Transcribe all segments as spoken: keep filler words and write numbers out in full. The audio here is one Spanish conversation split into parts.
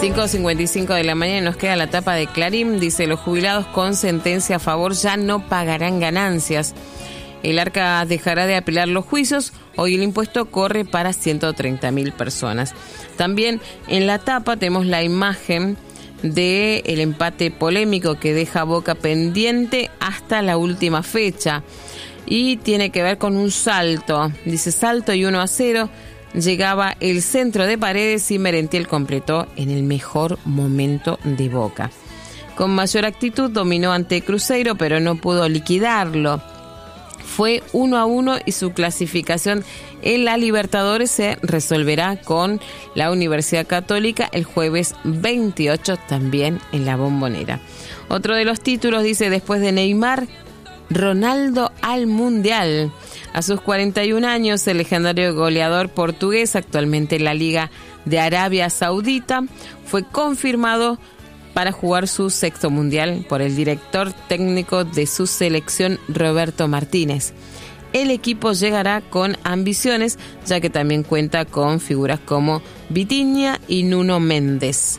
cinco cincuenta y cinco de la mañana nos queda la tapa de Clarín. Dice, los jubilados con sentencia a favor ya no pagarán ganancias. El Arca dejará de apelar los juicios. Hoy el impuesto corre para ciento treinta mil personas. También en la tapa tenemos la imagen del empate polémico que deja Boca pendiente hasta la última fecha. Y tiene que ver con un salto. Dice, salto y uno a cero. Llegaba el centro de Paredes y Merentiel completó en el mejor momento de Boca. Con mayor actitud dominó ante Cruzeiro, pero no pudo liquidarlo. Fue uno a uno y su clasificación en la Libertadores se resolverá con la Universidad Católica el jueves veintiocho, también en la Bombonera. Otro de los títulos dice, después de Neymar, Ronaldo al Mundial. A sus cuarenta y un años, el legendario goleador portugués, actualmente en la Liga de Arabia Saudita, fue confirmado para jugar su sexto mundial por el director técnico de su selección, Roberto Martínez. El equipo llegará con ambiciones, ya que también cuenta con figuras como Vitinha y Nuno Méndez.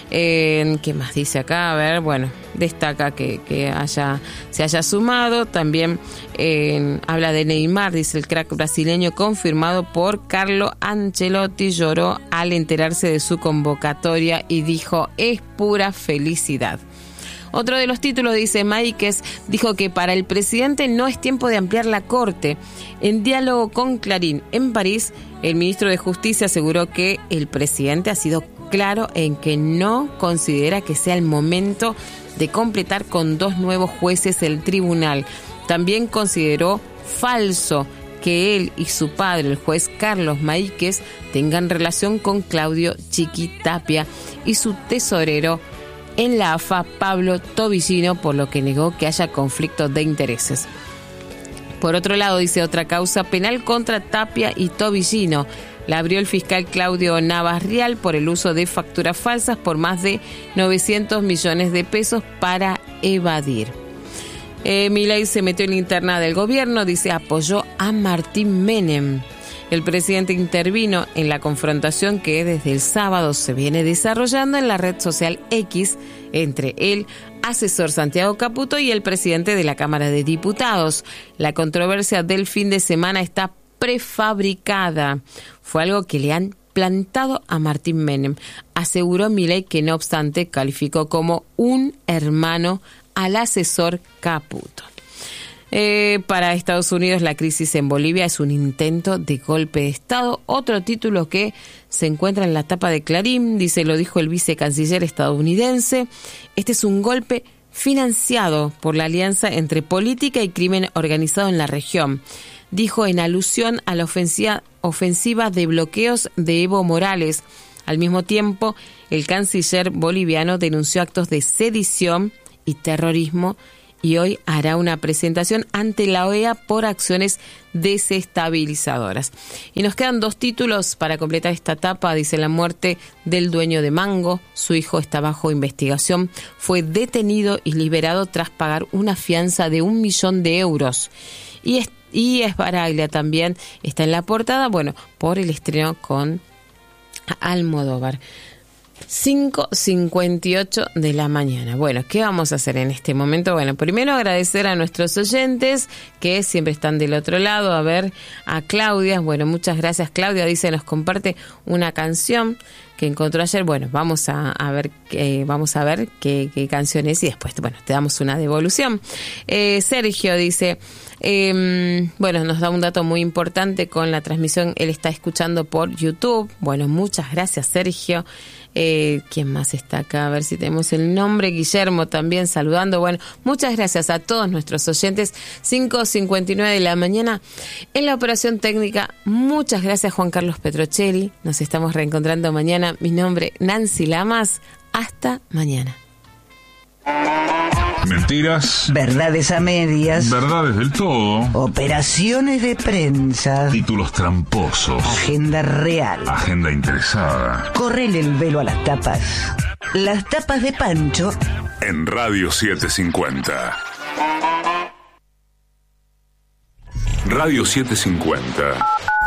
Eh, ¿Qué más dice acá? A ver, bueno, destaca que, que haya, se haya sumado. También eh, habla de Neymar, dice el crack brasileño confirmado por Carlo Ancelotti. Lloró al enterarse de su convocatoria y dijo, es pura felicidad. Otro de los títulos dice, Máiquez dijo que para el presidente no es tiempo de ampliar la corte. En diálogo con Clarín en París, el ministro de Justicia aseguró que el presidente ha sido claro en que no considera que sea el momento de completar con dos nuevos jueces el tribunal. También consideró falso que él y su padre, el juez Carlos Máiquez, tengan relación con Claudio Chiqui Tapia y su tesorero en la A F A, Pablo Tobillino, por lo que negó que haya conflicto de intereses. Por otro lado, dice, otra causa penal contra Tapia y Tobillino la abrió el fiscal Claudio Navas Rial por el uso de facturas falsas por más de novecientos millones de pesos para evadir. Eh, Milei se metió en la interna del gobierno, dice, apoyó a Martín Menem. El presidente intervino en la confrontación que desde el sábado se viene desarrollando en la red social X entre el asesor Santiago Caputo y el presidente de la Cámara de Diputados. La controversia del fin de semana está prefabricada. Fue algo que le han plantado a Martín Menem. Aseguró Milei que no obstante calificó como un hermano al asesor Caputo. Eh, para Estados Unidos, la crisis en Bolivia es un intento de golpe de Estado. Otro título que se encuentra en la tapa de Clarín, dice, lo dijo el vicecanciller estadounidense, este es un golpe financiado por la alianza entre política y crimen organizado en la región. Dijo en alusión a la ofensiva, ofensiva de bloqueos de Evo Morales. Al mismo tiempo, el canciller boliviano denunció actos de sedición y terrorismo y hoy hará una presentación ante la O E A por acciones desestabilizadoras. Y nos quedan dos títulos para completar esta etapa. Dice, la muerte del dueño de Mango. Su hijo está bajo investigación. Fue detenido y liberado tras pagar una fianza de un millón de euros. Y, es, y Esbaraglia también está en la portada, bueno, por el estreno con Almodóvar. cinco cincuenta y ocho de la mañana. Bueno, ¿qué vamos a hacer en este momento? Bueno, primero agradecer a nuestros oyentes que siempre están del otro lado. A ver, a Claudia. Bueno, muchas gracias, Claudia. Dice, nos comparte una canción que encontró ayer. Bueno, vamos a, a ver eh, vamos a ver qué, qué canción es y después, bueno, te damos una devolución. Eh, Sergio dice, eh, bueno, nos da un dato muy importante con la transmisión. Él está escuchando por YouTube. Bueno, muchas gracias, Sergio. Eh, ¿Quién más está acá? A ver si tenemos el nombre. Guillermo también saludando. Bueno, muchas gracias a todos nuestros oyentes. cinco cincuenta y nueve de la mañana. En la operación técnica, muchas gracias, Juan Carlos Petrocelli. Nos estamos reencontrando mañana. Mi nombre, Nancy Lamas. Hasta mañana. Mentiras. Verdades a medias. Verdades del todo. Operaciones de prensa. Títulos tramposos. Agenda real. Agenda interesada. Correle el velo a las tapas. Las tapas de Pancho. En Radio setecientos cincuenta. Radio setecientos cincuenta.